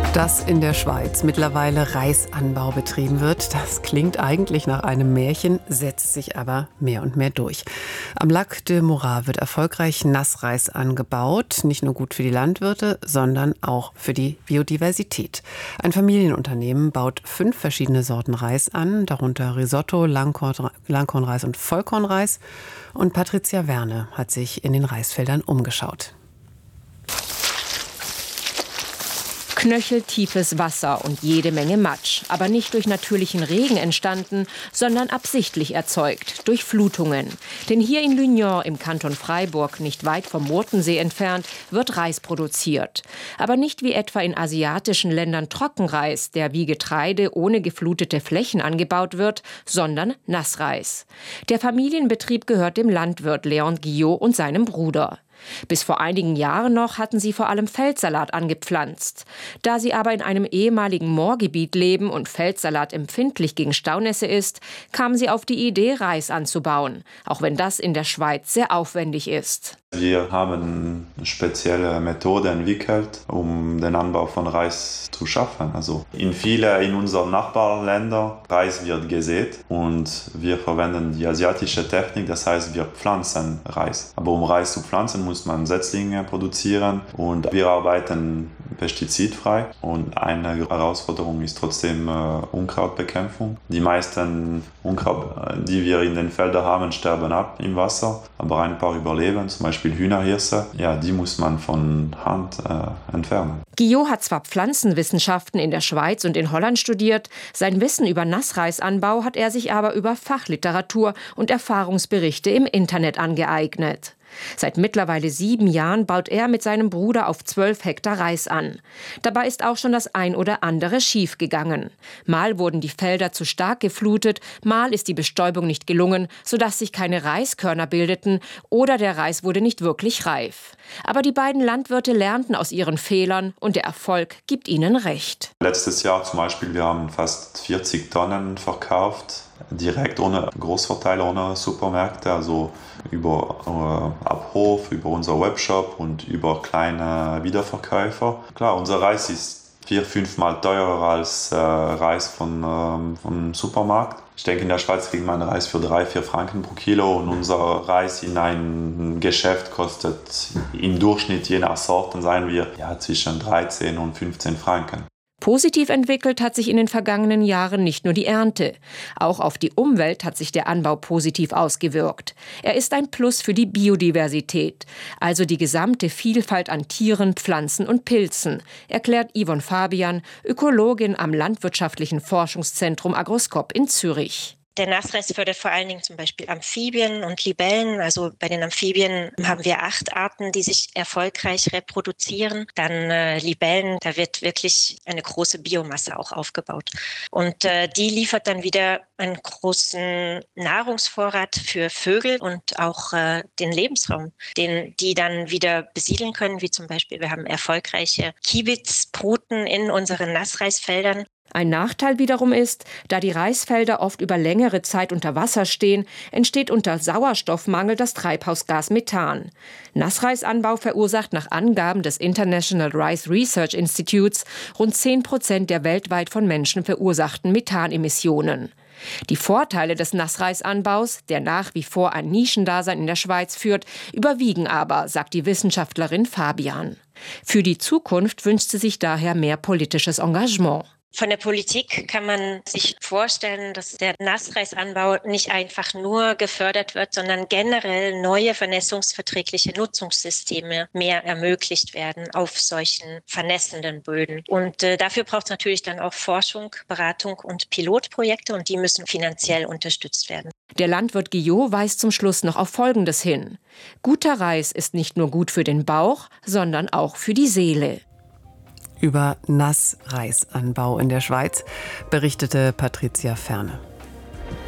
Dass in der Schweiz mittlerweile Reisanbau betrieben wird, das klingt eigentlich nach einem Märchen, setzt sich aber mehr und mehr durch. Am Lac de Morat wird erfolgreich Nassreis angebaut, nicht nur gut für die Landwirte, sondern auch für die Biodiversität. Ein baut 5 verschiedene Sorten Reis an, darunter Risotto, Langkornreis und Vollkornreis. Und Patricia Werne hat sich in den Reisfeldern umgeschaut. Knöcheltiefes Wasser und jede Menge Matsch, aber nicht durch natürlichen Regen entstanden, sondern absichtlich erzeugt, durch Flutungen. Denn hier in Lugnon im Kanton Freiburg, nicht weit vom Murtensee entfernt, wird Reis produziert. Aber nicht wie etwa in asiatischen Ländern Trockenreis, der wie Getreide ohne geflutete Flächen angebaut wird, sondern Nassreis. Der Familienbetrieb gehört dem Landwirt Léon Guillot und seinem Bruder. Bis vor einigen Jahren noch hatten sie vor allem Feldsalat angepflanzt. Da sie aber in einem ehemaligen Moorgebiet leben und Feldsalat empfindlich gegen Staunässe ist, kamen sie auf die Idee, Reis anzubauen, auch wenn das in der Schweiz sehr aufwendig ist. Wir haben eine spezielle Methode entwickelt, um den Anbau von Reis zu schaffen. Also in unseren Nachbarländern Reis wird gesät und wir verwenden die asiatische Technik, das heißt wir pflanzen Reis. Aber um Reis zu pflanzen, muss man Setzlinge produzieren und wir arbeiten pestizidfrei und eine Herausforderung ist trotzdem Unkrautbekämpfung. Die meisten Unkraut, die wir in den Feldern haben, sterben ab im Wasser, aber ein paar überleben, zum Beispiel Hühnerhirse, ja, die muss man von Hand entfernen. Guillot hat zwar Pflanzenwissenschaften in der Schweiz und in Holland studiert, sein Wissen über Nassreisanbau hat er sich aber über Fachliteratur und Erfahrungsberichte im Internet angeeignet. Seit mittlerweile 7 Jahren baut er mit seinem Bruder auf 12 Hektar Reis an. Dabei ist auch schon das ein oder andere schiefgegangen. Mal wurden die Felder zu stark geflutet, mal ist die Bestäubung nicht gelungen, sodass sich keine Reiskörner bildeten oder der Reis wurde nicht wirklich reif. Aber die beiden Landwirte lernten aus ihren Fehlern und der Erfolg gibt ihnen recht. Letztes Jahr zum Beispiel, wir haben fast 40 Tonnen verkauft, direkt ohne Großverteiler, ohne Supermärkte, also über Abhof, über unser Webshop und über kleine Wiederverkäufer. Klar, unser Reis ist 4-5 Mal teurer als Reis vom Supermarkt. Ich denke, in der Schweiz kriegt man Reis für 3-4 Franken pro Kilo und unser Reis in einem Geschäft kostet im Durchschnitt, je nach Sorten, sagen wir, zwischen 13 und 15 Franken. Positiv entwickelt hat sich in den vergangenen Jahren nicht nur die Ernte. Auch auf die Umwelt hat sich der Anbau positiv ausgewirkt. Er ist ein Plus für die Biodiversität, also die gesamte Vielfalt an Tieren, Pflanzen und Pilzen, erklärt Yvonne Fabian, Ökologin am Landwirtschaftlichen Forschungszentrum Agroskop in Zürich. Der Nassreis fördert vor allen Dingen zum Beispiel Amphibien und Libellen. Also bei den Amphibien haben wir 8 Arten, die sich erfolgreich reproduzieren. Dann Libellen, da wird wirklich eine große Biomasse auch aufgebaut. Und die liefert dann wieder einen großen Nahrungsvorrat für Vögel und auch den Lebensraum, den die dann wieder besiedeln können. Wie zum Beispiel, wir haben erfolgreiche Kiebitzbruten in unseren Nassreisfeldern. Ein Nachteil wiederum ist, da die Reisfelder oft über längere Zeit unter Wasser stehen, entsteht unter Sauerstoffmangel das Treibhausgas Methan. Nassreisanbau verursacht nach Angaben des International Rice Research Institutes rund 10% der weltweit von Menschen verursachten Methanemissionen. Die Vorteile des Nassreisanbaus, der nach wie vor ein Nischendasein in der Schweiz führt, überwiegen aber, sagt die Wissenschaftlerin Fabian. Für die Zukunft wünscht sie sich daher mehr politisches Engagement. Von der Politik kann man sich vorstellen, dass der Nassreisanbau nicht einfach nur gefördert wird, sondern generell neue vernässungsverträgliche Nutzungssysteme mehr ermöglicht werden auf solchen vernässenden Böden. Und dafür braucht es natürlich dann auch Forschung, Beratung und Pilotprojekte und die müssen finanziell unterstützt werden. Der Landwirt Guillot weist zum Schluss noch auf Folgendes hin. Guter Reis ist nicht nur gut für den Bauch, sondern auch für die Seele. Über Nassreisanbau in der Schweiz berichtete Patricia Werne.